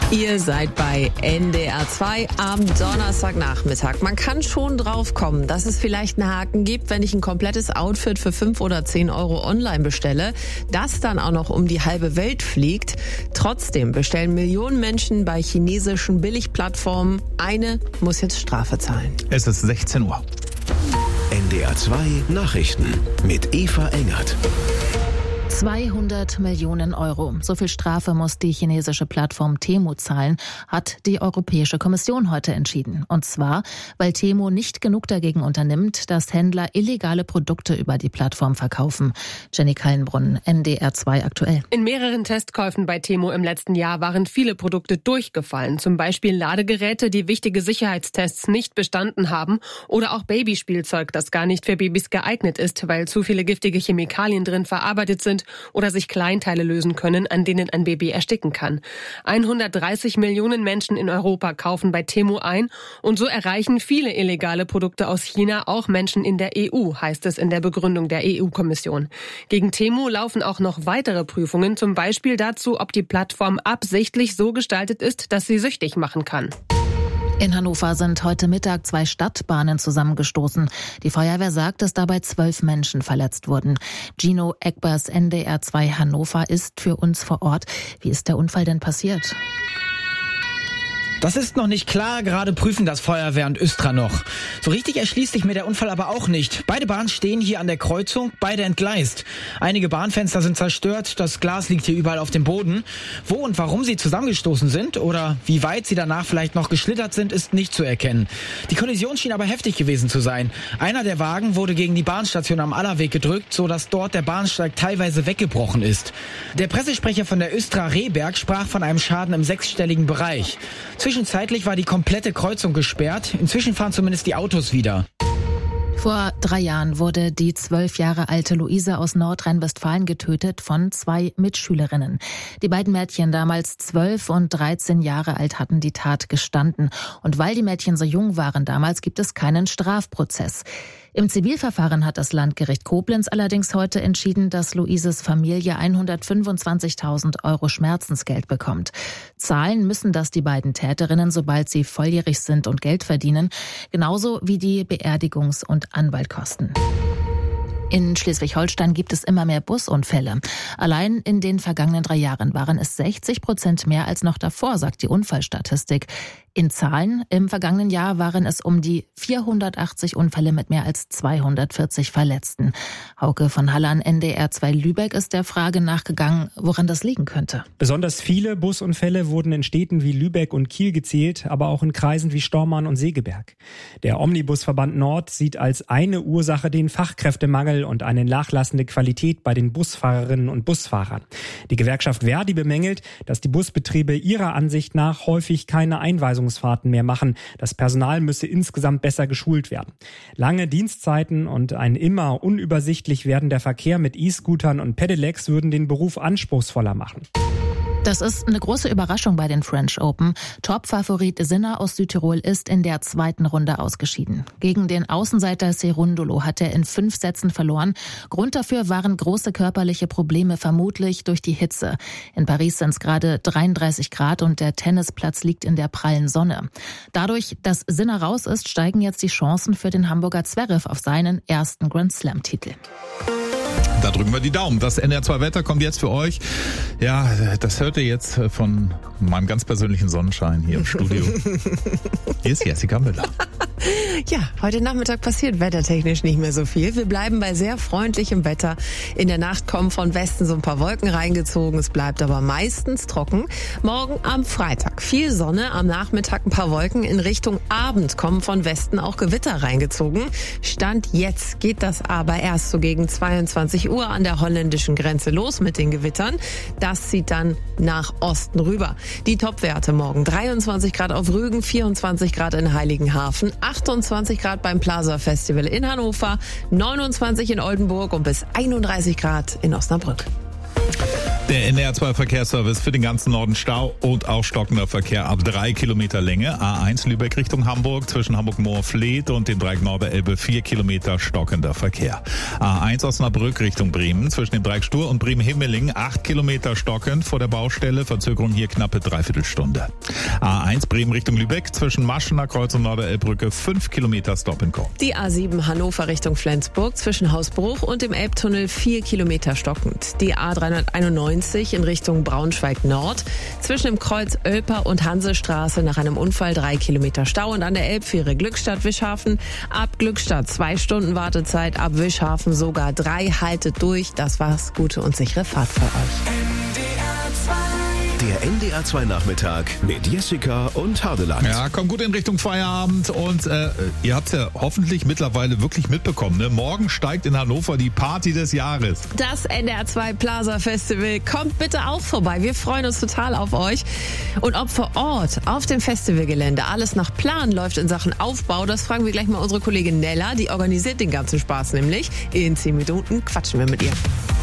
Ihr seid bei NDR 2 am Donnerstagnachmittag. Man kann schon drauf kommen, dass es vielleicht einen Haken gibt, wenn ich ein komplettes Outfit für 5 oder 10 Euro online bestelle, das dann auch noch um die halbe Welt fliegt. Trotzdem bestellen Millionen Menschen bei chinesischen Billigplattformen. Eine muss jetzt Strafe zahlen. Es ist 16 Uhr. NDR 2 Nachrichten mit Eva Engert. 200 Millionen Euro. So viel Strafe muss die chinesische Plattform Temu zahlen, hat die Europäische Kommission heute entschieden. Und zwar, weil Temu nicht genug dagegen unternimmt, dass Händler illegale Produkte über die Plattform verkaufen. Jenny Kallenbrunn, NDR 2 aktuell. In mehreren Testkäufen bei Temu im letzten Jahr waren viele Produkte durchgefallen. Zum Beispiel Ladegeräte, die wichtige Sicherheitstests nicht bestanden haben, oder auch Babyspielzeug, das gar nicht für Babys geeignet ist, weil zu viele giftige Chemikalien drin verarbeitet sind oder sich Kleinteile lösen können, an denen ein Baby ersticken kann. 130 Millionen Menschen in Europa kaufen bei Temu ein und so erreichen viele illegale Produkte aus China auch Menschen in der EU, heißt es in der Begründung der EU-Kommission. Gegen Temu laufen auch noch weitere Prüfungen, zum Beispiel dazu, ob die Plattform absichtlich so gestaltet ist, dass sie süchtig machen kann. In Hannover sind heute Mittag 2 Stadtbahnen zusammengestoßen. Die Feuerwehr sagt, dass dabei 12 Menschen verletzt wurden. Gino Eckbers, NDR 2 Hannover, ist für uns vor Ort. Wie ist der Unfall denn passiert? Das ist noch nicht klar, gerade prüfen das Feuerwehr und Östra noch. So richtig erschließt sich mir der Unfall aber auch nicht. Beide Bahnen stehen hier an der Kreuzung, beide entgleist. Einige Bahnfenster sind zerstört, das Glas liegt hier überall auf dem Boden. Wo und warum sie zusammengestoßen sind oder wie weit sie danach vielleicht noch geschlittert sind, ist nicht zu erkennen. Die Kollision schien aber heftig gewesen zu sein. Einer der Wagen wurde gegen die Bahnstation am Allerweg gedrückt, sodass dort der Bahnsteig teilweise weggebrochen ist. Der Pressesprecher von der Östra Rehberg sprach von einem Schaden im 6-stelligen Bereich. Zwischenzeitlich war die komplette Kreuzung gesperrt. Inzwischen fahren zumindest die Autos wieder. Vor 3 Jahren wurde die 12 Jahre alte Luise aus Nordrhein-Westfalen getötet von 2 Mitschülerinnen. Die beiden Mädchen, damals 12 und 13 Jahre alt, hatten die Tat gestanden. Und weil die Mädchen so jung waren damals, gibt es keinen Strafprozess. Im Zivilverfahren hat das Landgericht Koblenz allerdings heute entschieden, dass Luises Familie 125.000 Euro Schmerzensgeld bekommt. Zahlen müssen das die beiden Täterinnen, sobald sie volljährig sind und Geld verdienen, genauso wie die Beerdigungs- und Anwaltkosten. In Schleswig-Holstein gibt es immer mehr Busunfälle. Allein in den vergangenen 3 Jahren waren es 60% mehr als noch davor, sagt die Unfallstatistik. In Zahlen, im vergangenen Jahr waren es um die 480 Unfälle mit mehr als 240 Verletzten. Hauke von Hallan, NDR 2 Lübeck, ist der Frage nachgegangen, woran das liegen könnte. Besonders viele Busunfälle wurden in Städten wie Lübeck und Kiel gezählt, aber auch in Kreisen wie Stormarn und Segeberg. Der Omnibusverband Nord sieht als eine Ursache den Fachkräftemangel und eine nachlassende Qualität bei den Busfahrerinnen und Busfahrern. Die Gewerkschaft Verdi bemängelt, dass die Busbetriebe ihrer Ansicht nach häufig keine Einweisungsfahrten mehr machen. Das Personal müsse insgesamt besser geschult werden. Lange Dienstzeiten und ein immer unübersichtlich werdender Verkehr mit E-Scootern und Pedelecs würden den Beruf anspruchsvoller machen. Das ist eine große Überraschung bei den French Open. Top-Favorit Sinner aus Südtirol ist in der 2. Runde ausgeschieden. Gegen den Außenseiter Cerundolo hat er in 5 Sätzen verloren. Grund dafür waren große körperliche Probleme, vermutlich durch die Hitze. In Paris sind es gerade 33 Grad und der Tennisplatz liegt in der prallen Sonne. Dadurch, dass Sinner raus ist, steigen jetzt die Chancen für den Hamburger Zverev auf seinen ersten Grand-Slam-Titel. Da drücken wir die Daumen. Das NDR 2 Wetter kommt jetzt für euch. Ja, das hört ihr jetzt von meinem ganz persönlichen Sonnenschein hier im Studio. Hier ist Jessica Müller. Ja, heute Nachmittag passiert wettertechnisch nicht mehr so viel. Wir bleiben bei sehr freundlichem Wetter. In der Nacht kommen von Westen so ein paar Wolken reingezogen. Es bleibt aber meistens trocken. Morgen am Freitag viel Sonne, am Nachmittag ein paar Wolken. In Richtung Abend kommen von Westen auch Gewitter reingezogen. Stand jetzt geht das aber erst so gegen 22 Uhr an der holländischen Grenze los mit den Gewittern. Das zieht dann nach Osten rüber. Die Topwerte morgen: 23 Grad auf Rügen, 24 Grad in Heiligenhafen, 28 Grad beim Plaza Festival in Hannover, 29 in Oldenburg und bis 31 Grad in Osnabrück. Der NDR2 Verkehrsservice für den ganzen Norden Stau und auch stockender Verkehr ab 3 Kilometer Länge. A1 Lübeck Richtung Hamburg zwischen Hamburg-Moorfleet und dem Dreieck Nord-Elbe 4 Kilometer stockender Verkehr. A1 Osnabrück Richtung Bremen zwischen dem Dreieck Stur und Bremen-Himmeling 8 Kilometer stockend vor der Baustelle. Verzögerung hier knappe Dreiviertelstunde. A1 Bremen Richtung Lübeck zwischen Maschener Kreuz und Nord-Elbbrücke 5 Kilometer Stop and Go. Die A7 Hannover Richtung Flensburg zwischen Hausbruch und dem Elbtunnel 4 Kilometer stockend. Die A391 in Richtung Braunschweig Nord zwischen dem Kreuz Oelper und Hansestraße nach einem Unfall 3 Kilometer Stau und an der Elbfähre Glückstadt-Wischhafen ab Glückstadt 2 Stunden Wartezeit, ab Wischhafen sogar 3, haltet durch. Das war's, gute und sichere Fahrt für euch. Der NDR2 Nachmittag mit Jessica und Hardeland. Ja, kommt gut in Richtung Feierabend und ihr habt es ja hoffentlich mittlerweile wirklich mitbekommen. Ne? Morgen steigt in Hannover die Party des Jahres. Das NDR2 Plaza Festival. Kommt bitte auch vorbei. Wir freuen uns total auf euch. Und ob vor Ort auf dem Festivalgelände alles nach Plan läuft in Sachen Aufbau, das fragen wir gleich mal unsere Kollegin Nella. Die organisiert den ganzen Spaß nämlich. In 10 Minuten quatschen wir mit ihr.